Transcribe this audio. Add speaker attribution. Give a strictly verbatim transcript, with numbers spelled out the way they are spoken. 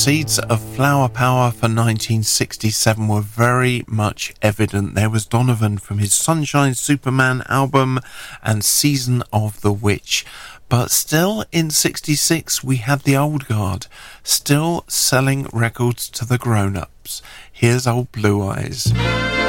Speaker 1: Seeds of flower power for nineteen sixty-seven were very much evident. There was Donovan from his Sunshine Superman album and Season of the Witch. But still in sixty-six we had the old guard, still selling records to the grown-ups. Here's Old Blue Eyes.